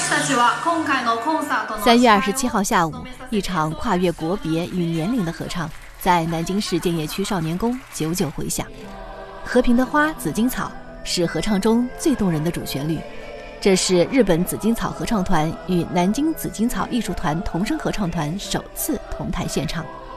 3月27号下午，一场跨越国别与年龄的合唱在南京市建邺区少年宫久久回响。和平的花紫荆草是合唱中最动人的主旋律，这是日本紫荆草合唱团与南京紫荆草艺术团童声合唱团首次同台献唱。